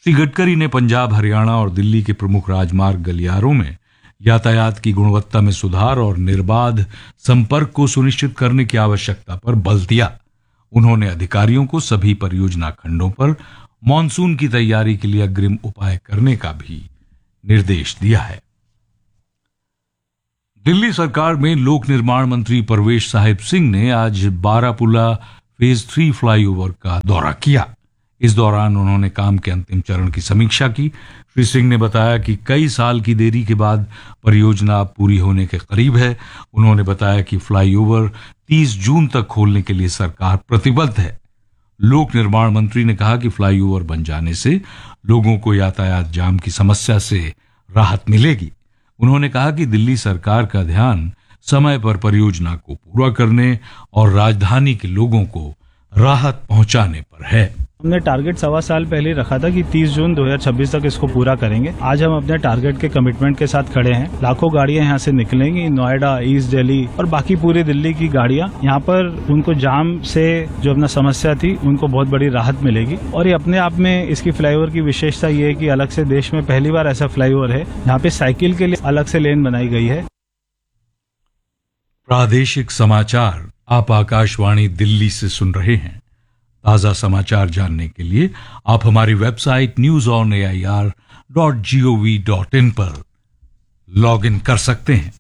श्री गडकरी ने पंजाब, हरियाणा और दिल्ली के प्रमुख राजमार्ग गलियारों में यातायात की गुणवत्ता में सुधार और निर्बाध संपर्क को सुनिश्चित करने की आवश्यकता पर बल दिया। उन्होंने अधिकारियों को सभी परियोजना खंडों पर मॉनसून की तैयारी के लिए अग्रिम उपाय करने का भी निर्देश दिया है। दिल्ली सरकार में लोक निर्माण मंत्री परवेश साहिब सिंह ने आज बारापुला फेज 3 फ्लाईओवर का दौरा किया। इस दौरान उन्होंने काम के अंतिम चरण की समीक्षा की। श्री सिंह ने बताया कि कई साल की देरी के बाद परियोजना अब पूरी होने के करीब है। उन्होंने बताया कि फ्लाईओवर 30 जून तक खोलने के लिए सरकार प्रतिबद्ध है। लोक निर्माण मंत्री ने कहा कि फ्लाईओवर बन जाने से लोगों को यातायात जाम की समस्या से राहत मिलेगी। उन्होंने कहा कि दिल्ली सरकार का ध्यान समय पर परियोजना को पूरा करने और राजधानी के लोगों को राहत पहुंचाने पर है। हमने टारगेट 1.25 साल पहले रखा था कि 30 जून 2026 तक इसको पूरा करेंगे। आज हम अपने टारगेट के कमिटमेंट के साथ खड़े हैं। लाखों गाड़ियां यहाँ से निकलेंगी। नोएडा, ईस्ट दिल्ली और बाकी पूरी दिल्ली की गाड़ियां यहाँ पर उनको जाम से जो अपना समस्या थी उनको बहुत बड़ी राहत मिलेगी। और ये अपने आप में इसकी फ्लाईओवर की विशेषता ये है कि अलग से देश में पहली बार ऐसा फ्लाईओवर है यहाँ पे साइकिल के लिए अलग से लेन बनाई गई है। प्रादेशिक समाचार आप आकाशवाणी दिल्ली से सुन रहे हैं। ताजा समाचार जानने के लिए आप हमारी वेबसाइट newsonair.gov.in पर लॉग इन कर सकते हैं।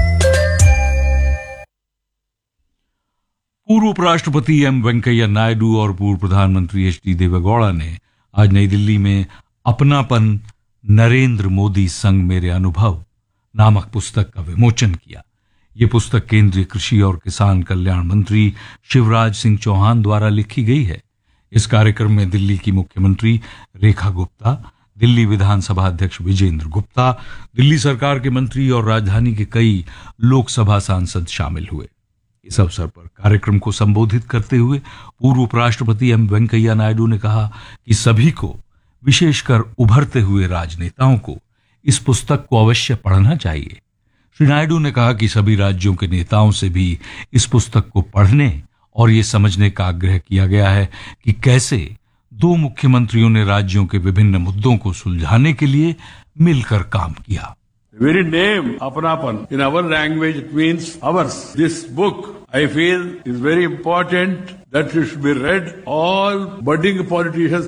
पूर्व उपराष्ट्रपति एम वेंकैया नायडू और पूर्व प्रधानमंत्री एच.डी. देवेगौड़ा ने आज नई दिल्ली में अपनापन नरेंद्र मोदी संग मेरे अनुभव नामक पुस्तक का विमोचन किया। ये पुस्तक केंद्रीय कृषि और किसान कल्याण मंत्री शिवराज सिंह चौहान द्वारा लिखी गई है। इस कार्यक्रम में दिल्ली की मुख्यमंत्री रेखा गुप्ता, दिल्ली विधानसभा अध्यक्ष विजेंद्र गुप्ता, दिल्ली सरकार के मंत्री और राजधानी के कई लोकसभा सांसद शामिल हुए। इस अवसर पर कार्यक्रम को संबोधित करते हुए पूर्व उपराष्ट्रपति एम वेंकैया नायडू ने कहा कि सभी को, विशेषकर उभरते हुए राजनेताओं को, इस पुस्तक को अवश्य पढ़ना चाहिए। श्री नायडू ने कहा कि सभी राज्यों के नेताओं से भी इस पुस्तक को पढ़ने और ये समझने का आग्रह किया गया है कि कैसे दो मुख्यमंत्रियों ने राज्यों के विभिन्न मुद्दों को सुलझाने के लिए मिलकर काम किया। Very name अपनापन in our language it means ours. This book I feel is very important that it should be read all budding politicians.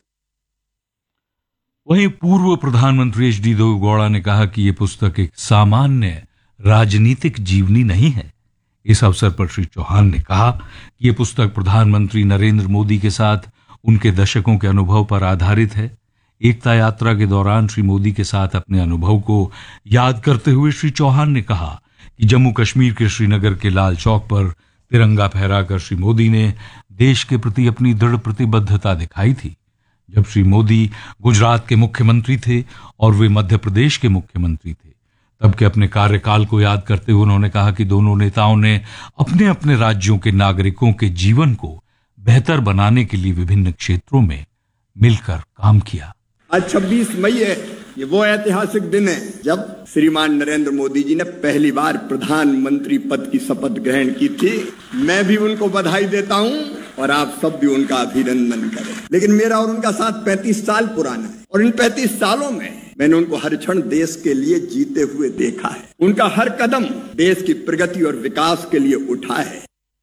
वहीं पूर्व प्रधानमंत्री एच.डी. देवेगौड़ा ने कहा कि ये पुस्तक एक सामान्य राजनीतिक जीवनी नहीं है। इस अवसर पर श्री चौहान ने कहा कि ये पुस्तक प्रधानमंत्री नरेंद्र मोदी के साथ उनके दशकों के अनुभव पर आधारित है। एकता यात्रा के दौरान श्री मोदी के साथ अपने अनुभव को याद करते हुए श्री चौहान ने कहा कि जम्मू कश्मीर के श्रीनगर के लाल चौक पर तिरंगा फहराकर श्री मोदी ने देश के प्रति अपनी दृढ़ प्रतिबद्धता दिखाई थी। जब श्री मोदी गुजरात के मुख्यमंत्री थे और वे मध्य प्रदेश के मुख्यमंत्री थे, तब के अपने कार्यकाल को याद करते हुए उन्होंने कहा कि दोनों नेताओं ने अपने अपने राज्यों के नागरिकों के जीवन को बेहतर बनाने के लिए विभिन्न क्षेत्रों में मिलकर काम किया। आज 26 मई है। ये वो ऐतिहासिक दिन है जब श्रीमान नरेंद्र मोदी जी ने पहली बार प्रधानमंत्री पद की शपथ ग्रहण की थी। मैं भी उनको बधाई देता हूं और आप सब भी उनका अभिनंदन करें। लेकिन मेरा और उनका साथ 35 साल पुराना है और इन 35 सालों में मैंने उनको हर क्षण देश के लिए जीते हुए देखा है। उनका हर कदम देश की प्रगति और विकास के लिए उठा है।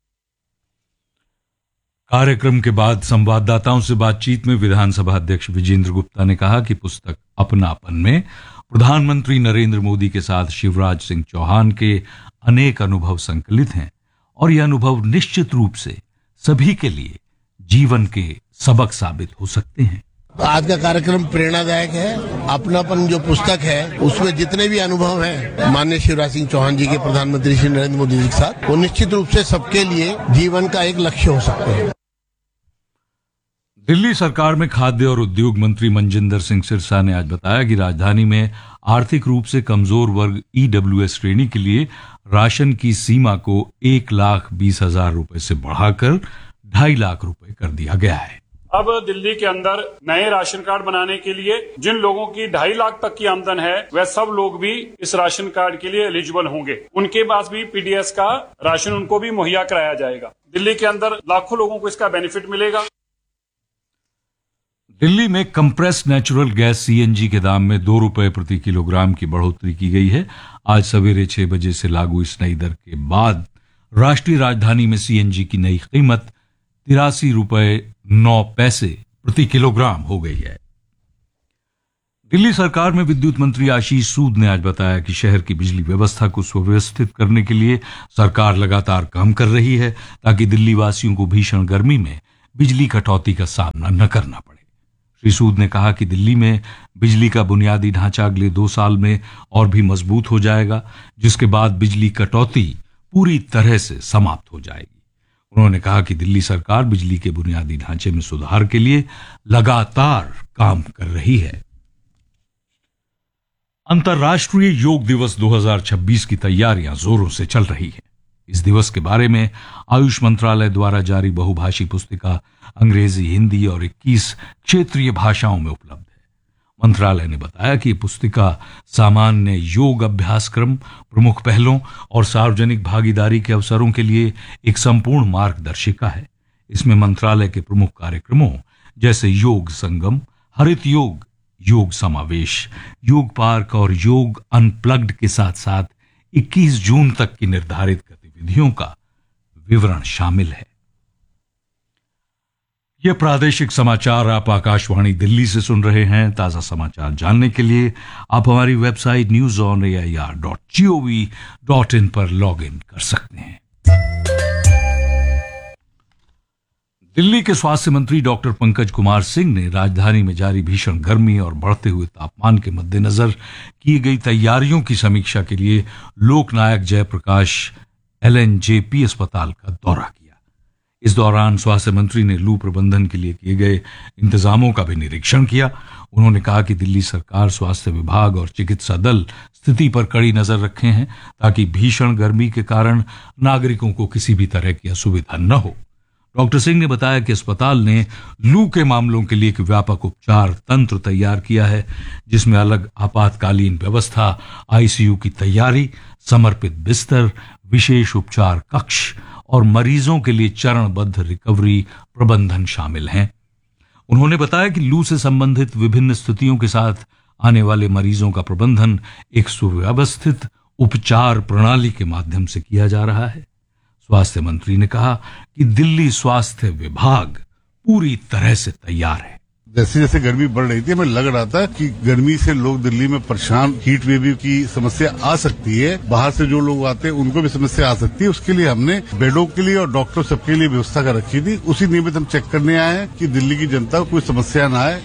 कार्यक्रम के बाद संवाददाताओं से बातचीत में विधानसभा अध्यक्ष विजेंद्र गुप्ता ने कहा कि पुस्तक अपनापन में प्रधानमंत्री नरेंद्र मोदी के साथ शिवराज सिंह चौहान के अनेक अनुभव संकलित हैं और ये अनुभव निश्चित रूप से सभी के लिए जीवन के सबक साबित हो सकते हैं। आज का कार्यक्रम प्रेरणादायक है। अपनापन जो पुस्तक है उसमें जितने भी अनुभव हैं माननीय शिवराज सिंह चौहान जी के प्रधानमंत्री श्री नरेंद्र मोदी जी के साथ, वो निश्चित रूप से सबके लिए जीवन का एक लक्ष्य हो सकते हैं। दिल्ली सरकार में खाद्य और उद्योग मंत्री मनजिंदर सिंह सिरसा ने आज बताया कि राजधानी में आर्थिक रूप से कमजोर वर्ग ईडब्ल्यूएस श्रेणी के लिए राशन की सीमा को 1,20,000 रुपए से बढ़ाकर 2.5 लाख रुपए कर दिया गया है। अब दिल्ली के अंदर नए राशन कार्ड बनाने के लिए जिन लोगों की 2.5 लाख तक की आमदन है वह सब लोग भी इस राशन कार्ड के लिए एलिजिबल होंगे। उनके पास भी पीडीएस का राशन उनको भी मुहैया कराया जाएगा। दिल्ली के अंदर लाखों लोगों को इसका बेनिफिट मिलेगा। दिल्ली में कंप्रेस्ड नेचुरल गैस सीएनजी के दाम में 2 रुपए प्रति किलोग्राम की बढ़ोतरी की गई है। आज सवेरे 6 बजे से लागू इस नई दर के बाद राष्ट्रीय राजधानी में सीएनजी की नई कीमत 83 रुपए 9 पैसे प्रति किलोग्राम हो गई है। दिल्ली सरकार में विद्युत मंत्री आशीष सूद ने आज बताया कि शहर की बिजली व्यवस्था को सुव्यवस्थित करने के लिए सरकार लगातार काम कर रही है ताकि दिल्ली वासियों को भीषण गर्मी में बिजली कटौती का सामना न करना पड़े। श्री सूद ने कहा कि दिल्ली में बिजली का बुनियादी ढांचा अगले 2 साल में और भी मजबूत हो जाएगा, जिसके बाद बिजली कटौती पूरी तरह से समाप्त हो जाएगी। उन्होंने कहा कि दिल्ली सरकार बिजली के बुनियादी ढांचे में सुधार के लिए लगातार काम कर रही है। अंतर्राष्ट्रीय योग दिवस 2026 की तैयारियां जोरों से चल रही हैं। इस दिवस के बारे में आयुष मंत्रालय द्वारा जारी बहुभाषी पुस्तिका अंग्रेजी, हिंदी और 21 क्षेत्रीय भाषाओं में उपलब्ध है। मंत्रालय ने बताया कि पुस्तिका सामान्य योग अभ्यासक्रम, प्रमुख पहलों और सार्वजनिक भागीदारी के अवसरों के लिए एक संपूर्ण मार्गदर्शिका है। इसमें मंत्रालय के प्रमुख कार्यक्रमों जैसे योग संगम, हरित योग, योग समावेश, योग पार्क और योग अनप्लग्ड के साथ साथ 21 जून तक की निर्धारित गतिविधियों का विवरण शामिल है। यह प्रादेशिक समाचार आप आकाशवाणी दिल्ली से सुन रहे हैं। ताजा समाचार जानने के लिए आप हमारी वेबसाइट newsonair.gov.in पर लॉग इन कर सकते हैं। दिल्ली के स्वास्थ्य मंत्री डॉक्टर पंकज कुमार सिंह ने राजधानी में जारी भीषण गर्मी और बढ़ते हुए तापमान के मद्देनजर की गई तैयारियों की समीक्षा के लिए लोकनायक जयप्रकाश LNJP अस्पताल का दौरा किया। इस दौरान स्वास्थ्य मंत्री ने लू प्रबंधन के लिए किए गए इंतजामों का भी निरीक्षण किया। उन्होंने कहा कि दिल्ली सरकार, स्वास्थ्य विभाग और चिकित्सा दल स्थिति पर कड़ी नजर रखे हैं ताकि भीषण गर्मी के कारण नागरिकों को किसी भी तरह की असुविधा न हो। डॉक्टर सिंह ने बताया कि अस्पताल ने लू के मामलों के लिए एक व्यापक उपचार तंत्र तैयार किया है, जिसमें अलग आपातकालीन व्यवस्था, आईसीयू की तैयारी, समर्पित बिस्तर, विशेष उपचार कक्ष और मरीजों के लिए चरणबद्ध रिकवरी प्रबंधन शामिल हैं। उन्होंने बताया कि लू से संबंधित विभिन्न स्थितियों के साथ आने वाले मरीजों का प्रबंधन एक सुव्यवस्थित उपचार प्रणाली के माध्यम से किया जा रहा है। स्वास्थ्य मंत्री ने कहा कि दिल्ली स्वास्थ्य विभाग पूरी तरह से तैयार है। जैसे जैसे गर्मी बढ़ रही थी, हमें लग रहा था कि गर्मी से लोग दिल्ली में परेशान, हीट वेव की समस्या आ सकती है, बाहर से जो लोग आते हैं उनको भी समस्या आ सकती है। उसके लिए हमने बेडों के लिए और डॉक्टर सबके लिए व्यवस्था कर रखी थी। उसी निमित्त हम चेक करने आए हैं कि दिल्ली की जनता को कोई समस्या न आए।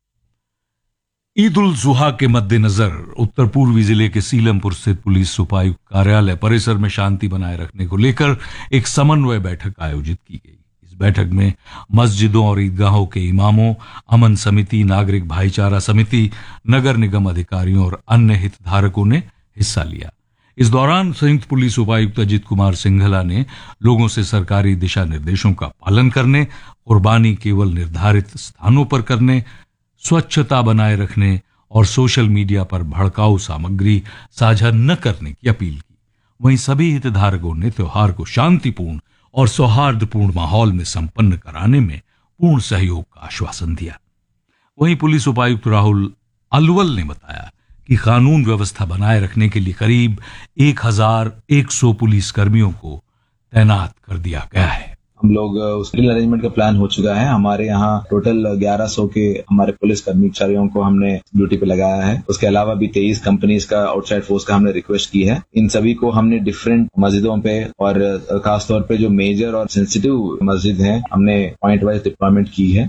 ईद उल जुहा के मद्देनजर उत्तर पूर्वी जिले के सीलमपुर स्थित पुलिस उपायुक्त कार्यालय परिसर में शांति बनाए रखने को लेकर एक समन्वय बैठक आयोजित की गई। इस बैठक में मस्जिदों और ईदगाहों के इमामों, अमन समिति, नागरिक भाईचारा समिति, नगर निगम अधिकारियों और अन्य हितधारकों ने हिस्सा लिया। इस दौरान संयुक्त पुलिस उपायुक्त अजित कुमार सिंघला ने लोगों से सरकारी दिशा निर्देशों का पालन करने, कुर्बानी केवल निर्धारित स्थानों पर करने, स्वच्छता बनाए रखने और सोशल मीडिया पर भड़काऊ सामग्री साझा न करने की अपील की। वहीं सभी हितधारकों ने त्योहार को शांतिपूर्ण और सौहार्दपूर्ण माहौल में संपन्न कराने में पूर्ण सहयोग का आश्वासन दिया। वहीं पुलिस उपायुक्त राहुल अलवल ने बताया कि कानून व्यवस्था बनाए रखने के लिए करीब 1100 पुलिस कर्मियों को तैनात कर दिया गया है। हम लोग उस ड्रिल अरेंजमेंट का प्लान हो चुका है। हमारे यहाँ टोटल 1100 के हमारे पुलिस कर्मचारियों को हमने ड्यूटी पे लगाया है। उसके अलावा भी 23 कंपनीज का आउटसाइड फोर्स का हमने रिक्वेस्ट की है। इन सभी को हमने डिफरेंट मस्जिदों पे और खासतौर पे जो मेजर और सेंसिटिव मस्जिद हैं, हमने पॉइंट वाइज डिप्लॉयमेंट की है।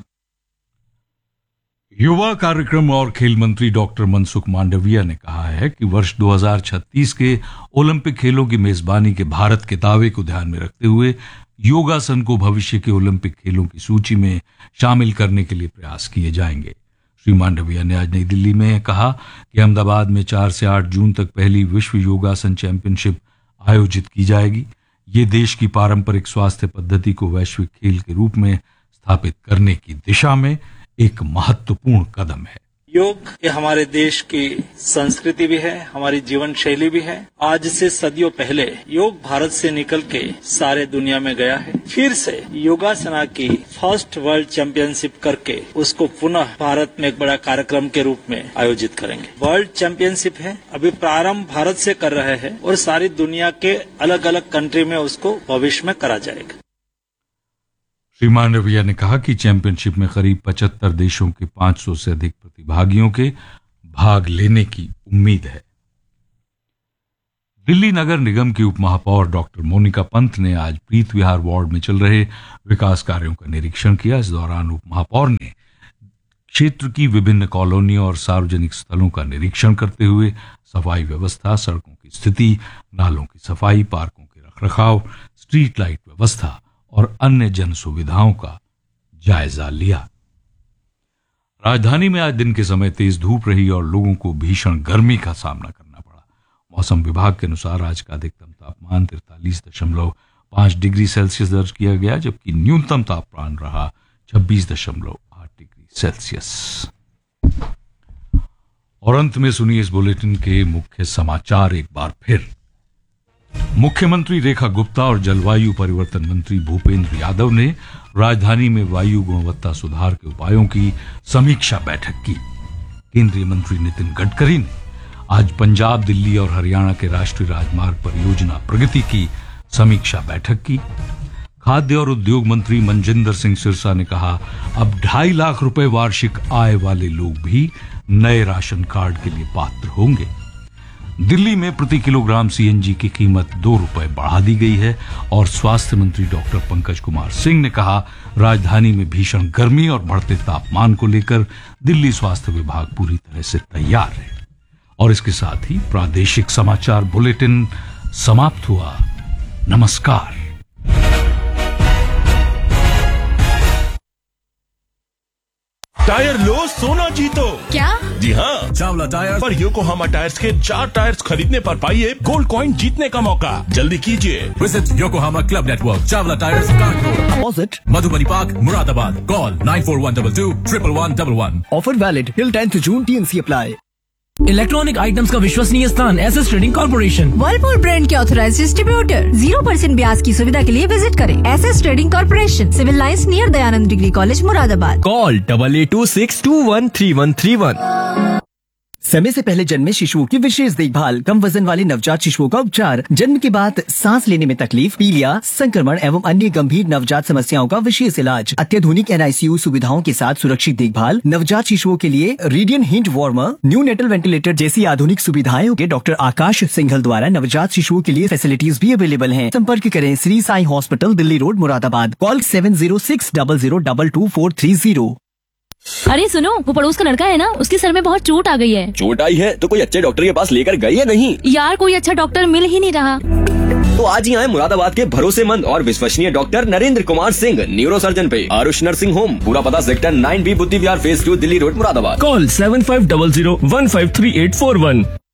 युवा कार्यक्रम और खेल मंत्री डॉक्टर मनसुख मांडविया ने कहा है कि वर्ष 2036 के ओलंपिक खेलों की मेजबानी के भारत के दावे को ध्यान में रखते हुए योगासन को भविष्य के ओलंपिक खेलों की सूची में शामिल करने के लिए प्रयास किए जाएंगे। श्री मांडविया ने आज नई दिल्ली में कहा कि अहमदाबाद में 4 से 8 जून तक पहली विश्व योगासन चैंपियनशिप आयोजित की जाएगी। ये देश की पारंपरिक स्वास्थ्य पद्धति को वैश्विक खेल के रूप में स्थापित करने की दिशा में एक महत्वपूर्ण कदम है। योग ये हमारे देश की संस्कृति भी है, हमारी जीवन शैली भी है। आज से सदियों पहले योग भारत से निकल के सारे दुनिया में गया है। फिर से योगासना की फर्स्ट वर्ल्ड चैंपियनशिप करके उसको पुनः भारत में एक बड़ा कार्यक्रम के रूप में आयोजित करेंगे। वर्ल्ड चैंपियनशिप है, अभी प्रारंभ भारत से कर रहे हैं और सारी दुनिया के अलग अलग कंट्री में उसको भविष्य में करा जाएगा। श्री मांडविया ने कहा कि चैंपियनशिप में करीब 75 देशों के 500 से अधिक प्रतिभागियों के भाग लेने की उम्मीद है। दिल्ली नगर निगम की उप महापौर डॉक्टर मोनिका पंत ने आज प्रीत विहार वार्ड में चल रहे विकास कार्यों का निरीक्षण किया। इस दौरान उप महापौर ने क्षेत्र की विभिन्न कॉलोनियों और सार्वजनिक स्थलों का निरीक्षण करते हुए सफाई व्यवस्था, सड़कों की स्थिति, नालों की सफाई, पार्कों के रखरखाव, स्ट्रीट लाइट व्यवस्था और अन्य जन सुविधाओं का जायजा लिया। राजधानी में आज दिन के समय तेज धूप रही और लोगों को भीषण गर्मी का सामना करना पड़ा। मौसम विभाग के अनुसार आज का अधिकतम तापमान 43.5 डिग्री सेल्सियस दर्ज किया गया, जबकि न्यूनतम तापमान रहा 26.8 डिग्री सेल्सियस। और अंत में सुनिए इस बुलेटिन के मुख्य समाचार एक बार फिर। मुख्यमंत्री रेखा गुप्ता और जलवायु परिवर्तन मंत्री भूपेंद्र यादव ने राजधानी में वायु गुणवत्ता सुधार के उपायों की समीक्षा बैठक की। केंद्रीय मंत्री नितिन गडकरी ने आज पंजाब, दिल्ली और हरियाणा के राष्ट्रीय राजमार्ग परियोजना प्रगति की समीक्षा बैठक की। खाद्य और उद्योग मंत्री मनजिंदर सिंह सिरसा ने कहा, अब 2.5 लाख रुपए वार्षिक आय वाले लोग भी नए राशन कार्ड के लिए पात्र होंगे। दिल्ली में प्रति किलोग्राम सीएनजी की कीमत 2 रुपए बढ़ा दी गई है और स्वास्थ्य मंत्री डॉक्टर पंकज कुमार सिंह ने कहा, राजधानी में भीषण गर्मी और बढ़ते तापमान को लेकर दिल्ली स्वास्थ्य विभाग पूरी तरह से तैयार है। और इसके साथ ही प्रादेशिक समाचार बुलेटिन समाप्त हुआ। नमस्कार। टायर लो, सोना जीतो। क्या? जी हाँ, चावला टायर पर योकोहामा टायर्स के 4 टायर्स खरीदने पर पाइए गोल्ड कॉइन जीतने का मौका। जल्दी कीजिए। Visit Yokohama club network, Chawla tyres, opposite Madhubani park, Moradabad. Call 9412 11111। Offer valid till 10th जून। TNC apply. इलेक्ट्रॉनिक आइटम्स का विश्वसनीय स्थान SS trading corporation. Whirlpool brand के ऑथराइज्ड डिस्ट्रीब्यूटर। 0% ब्याज की सुविधा के लिए विजिट करें SS trading corporation, civil lines near Dayanand degree college, Moradabad. Call 8826213131। समय से पहले जन्मे शिशुओं की विशेष देखभाल, कम वजन वाले नवजात शिशुओं का उपचार, जन्म के बाद सांस लेने में तकलीफ, पीलिया, संक्रमण एवं अन्य गंभीर नवजात समस्याओं का विशेष इलाज, अत्याधुनिक NICU सुविधाओं के साथ सुरक्षित देखभाल, नवजात शिशुओं के लिए radian hint warmer, new natal ventilator जैसी आधुनिक सुविधाएं के डॉक्टर आकाश सिंघल द्वारा नवजात शिशुओं के लिए फैसिलिटीज भी अवेलेबल हैं। संपर्क करें Shri Sai hospital, Delhi road, Moradabad. Call 7060022430। अरे सुनो, वो पड़ोस का लड़का है ना, उसके सर में बहुत चोट आ गई है। चोट आई है तो कोई अच्छे डॉक्टर के पास लेकर गई है नहीं? यार कोई अच्छा डॉक्टर मिल ही नहीं रहा। तो आज ही आए मुरादाबाद के भरोसेमंद और विश्वसनीय doctor Narendra Kumar Singh, neuro surgeon पे आरुष नर्सिंग होम। पूरा पता सेक्टर 9B बुद्धि विहार phase 2, Delhi road, Moradabad. Call 7500153841।